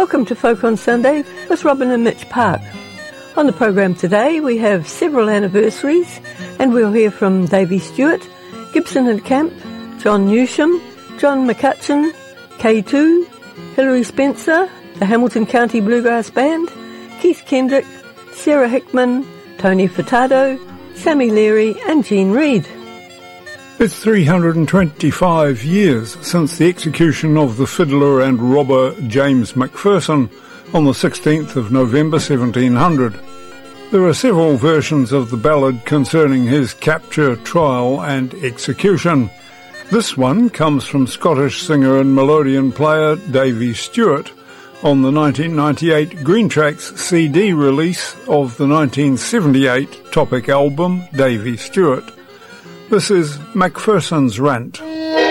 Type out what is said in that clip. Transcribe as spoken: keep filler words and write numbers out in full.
Welcome to Folk on Sunday with Robin and Mitch Park. On the program today we have several anniversaries, and we'll hear from Davey Stewart, Gibson and Camp, John Newsham, John McCutcheon, K two, Hilary Spencer, the Hamilton County Bluegrass Band, Keith Kendrick, Sarah Hickman, Tony Furtado, Sammy Leary and Jean Reid. It's three hundred twenty-five years since the execution of the fiddler and robber James Macpherson on the sixteenth of November seventeen hundred. There are several versions of the ballad concerning his capture, trial and execution. This one comes from Scottish singer and melodeon player Davey Stewart on the nineteen ninety-eight Green Tracks C D release of the nineteen seventy-eight Topic album Davey Stewart. This is Macpherson's Rant.